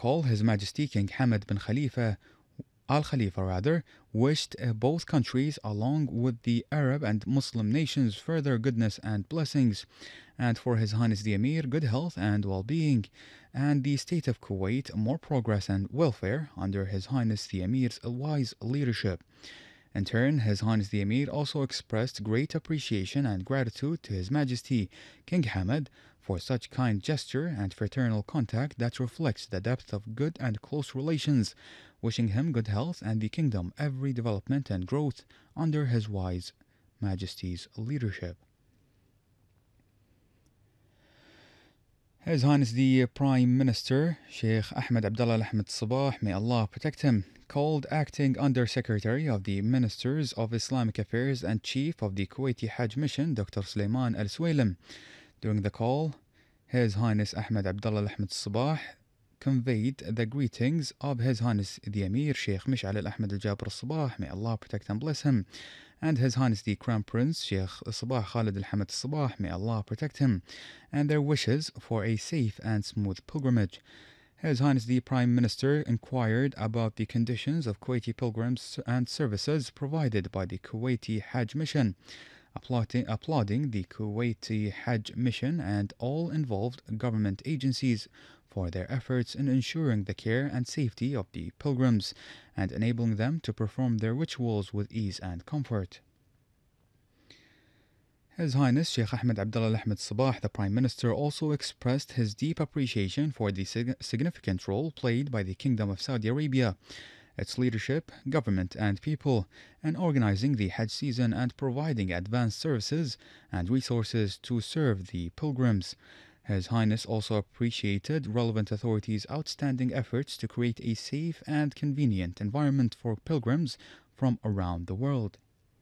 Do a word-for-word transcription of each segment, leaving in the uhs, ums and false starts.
call, His Majesty King Hamad bin Khalifa Al Khalifa rather wished uh, both countries, along with the Arab and Muslim nations, further goodness and blessings, and for His Highness the Emir good health and well-being, and the state of Kuwait more progress and welfare under His Highness the Emir's wise leadership. In turn, His Highness the Emir also expressed great appreciation and gratitude to His Majesty King Hamad for such kind gesture and fraternal contact that reflects the depth of good and close relations, wishing him good health and the kingdom every development and growth under His wise Majesty's leadership. His Highness the Prime Minister Sheikh Ahmed Abdullah Ahmed Sabah, may Allah protect him, called Acting Under Secretary of the Ministers of Islamic Affairs and Chief of the Kuwaiti Hajj Mission Doctor Sulaiman Al Suwailim. During the call, His Highness Ahmed Abdullah Ahmed Sabah conveyed the greetings of His Highness the Emir Sheikh Mish'al Al Ahmed Al Jabr Sabah, may Allah protect and bless him, and His Highness the Crown Prince Sheikh Sabah Khalid Al Hamad Sabah, may Allah protect him, and their wishes for a safe and smooth pilgrimage. His Highness the Prime Minister inquired about the conditions of Kuwaiti pilgrims and services provided by the Kuwaiti Hajj Mission, applauding, applauding the Kuwaiti Hajj Mission and all involved government agencies for their efforts in ensuring the care and safety of the pilgrims and enabling them to perform their rituals with ease and comfort. His Highness Sheikh Ahmed Abdullah Ahmed Sabah, the Prime Minister, also expressed his deep appreciation for the sig- significant role played by the Kingdom of Saudi Arabia, its leadership, government and people in organizing the Hajj season and providing advanced services and resources to serve the pilgrims. His Highness also appreciated relevant authorities' outstanding efforts to create a safe and convenient environment for pilgrims from around the world.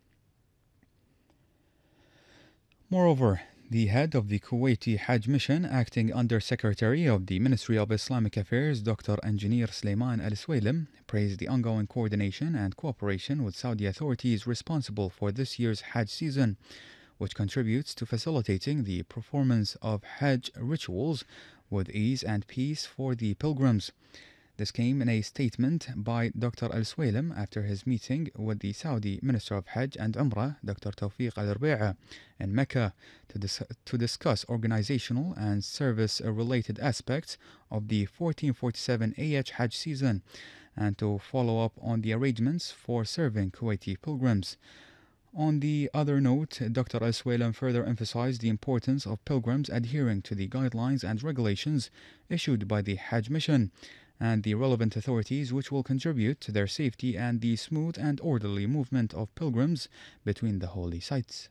Moreover, the head of the Kuwaiti Hajj Mission, acting under Secretary of the Ministry of Islamic Affairs, Doctor Engineer Sulaiman Al Suwailim, praised the ongoing coordination and cooperation with Saudi authorities responsible for this year's Hajj season, which contributes to facilitating the performance of Hajj rituals with ease and peace for the pilgrims. This came in a statement by Doctor Al Suwailim after his meeting with the Saudi Minister of Hajj and Umrah, Doctor Tawfiq Al Rubi'a, in Mecca to, dis- to discuss organizational and service-related aspects of the fourteen forty-seven A H Hajj season and to follow up on the arrangements for serving Kuwaiti pilgrims. On the other note, Doctor Al Suwailim further emphasized the importance of pilgrims adhering to the guidelines and regulations issued by the Hajj Mission and the relevant authorities, which will contribute to their safety and the smooth and orderly movement of pilgrims between the holy sites.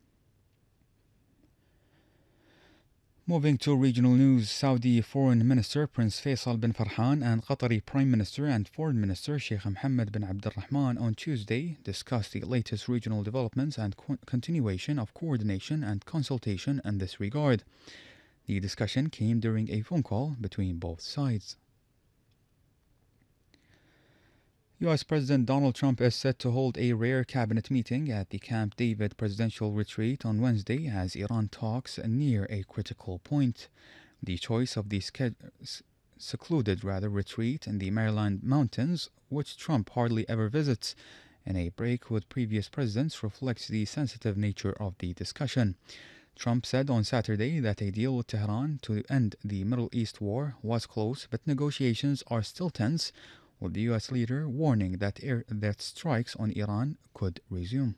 Moving to regional news, Saudi Foreign Minister Prince Faisal bin Farhan and Qatari Prime Minister and Foreign Minister Sheikh Mohammed bin Abdulrahman on Tuesday discussed the latest regional developments and co- continuation of coordination and consultation in this regard. The discussion came during a phone call between both sides. U S President Donald Trump is set to hold a rare cabinet meeting at the Camp David presidential retreat on Wednesday as Iran talks near a critical point. The choice of the ske- secluded rather retreat in the Maryland mountains, which Trump hardly ever visits, in a break with previous presidents reflects the sensitive nature of the discussion. Trump said on Saturday that a deal with Tehran to end the Middle East war was close, but negotiations are still tense, with the U S leader warning that, air, that strikes on Iran could resume.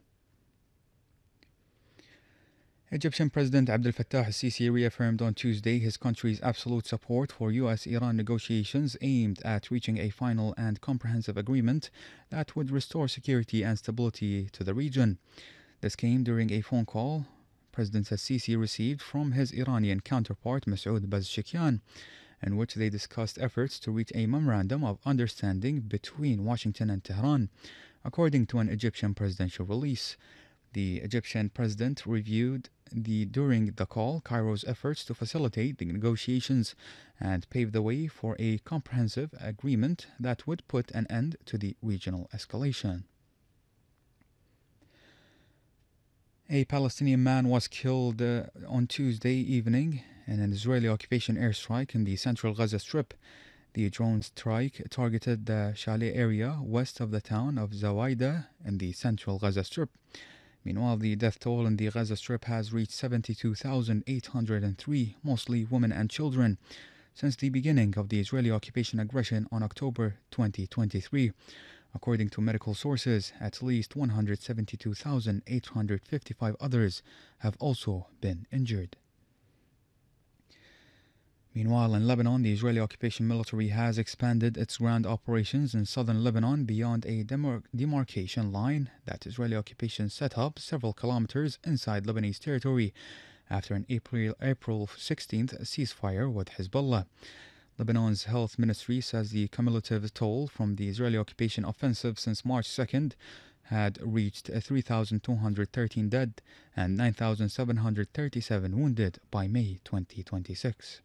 Egyptian President Abdel Fattah al-Sisi reaffirmed on Tuesday his country's absolute support for U S Iran negotiations aimed at reaching a final and comprehensive agreement that would restore security and stability to the region. This came during a phone call President al-Sisi received from his Iranian counterpart Masoud Pezeshkian, in which they discussed efforts to reach a memorandum of understanding between Washington and Tehran. According to an Egyptian presidential release, the Egyptian president reviewed the during the call Cairo's efforts to facilitate the negotiations and pave the way for a comprehensive agreement that would put an end to the regional escalation. A Palestinian man was killed uh, on Tuesday evening in an Israeli occupation airstrike in the central Gaza Strip. The drone strike targeted the chalet area west of the town of Zawaida in the central Gaza Strip. Meanwhile, the death toll in the Gaza Strip has reached seventy-two thousand eight hundred three, mostly women and children, since the beginning of the Israeli occupation aggression on October twenty twenty-three. According to medical sources, at least one hundred seventy-two thousand eight hundred fifty-five others have also been injured. Meanwhile, in Lebanon, the Israeli occupation military has expanded its ground operations in southern Lebanon beyond a demar- demarcation line that Israeli occupation set up several kilometers inside Lebanese territory after an April, April sixteenth ceasefire with Hezbollah. Lebanon's health ministry says the cumulative toll from the Israeli occupation offensive since March second had reached three thousand two hundred thirteen dead and nine thousand seven hundred thirty-seven wounded by May twenty twenty-six.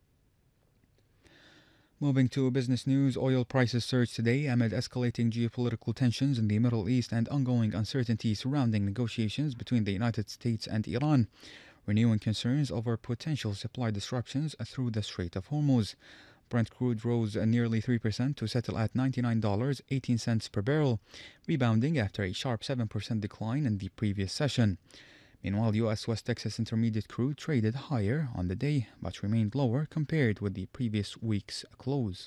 Moving to business news, oil prices surged today amid escalating geopolitical tensions in the Middle East and ongoing uncertainty surrounding negotiations between the United States and Iran, renewing concerns over potential supply disruptions through the Strait of Hormuz. Brent crude rose nearly three percent to settle at ninety-nine dollars and eighteen cents per barrel, rebounding after a sharp seven percent decline in the previous session. Meanwhile, U S West Texas Intermediate crude traded higher on the day, but remained lower compared with the previous week's close.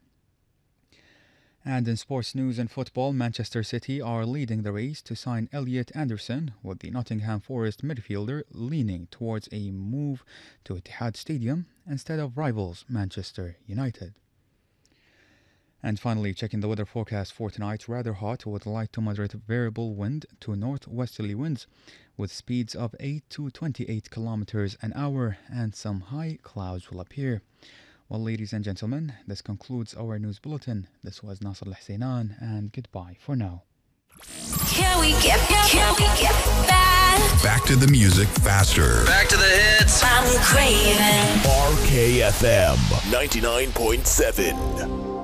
And in sports news and football, Manchester City are leading the race to sign Elliot Anderson, with the Nottingham Forest midfielder leaning towards a move to Etihad Stadium instead of rivals Manchester United. And finally, checking the weather forecast for tonight, rather hot with light to moderate variable wind to northwesterly winds with speeds of eight to twenty-eight kilometers an hour, and some high clouds will appear. Well, ladies and gentlemen, this concludes our news bulletin. This was Nasser Al-Husainan, and goodbye for now. Can we get, can we get back? Back to the music faster. Back to the hits. I'm craving R K F M ninety-nine point seven.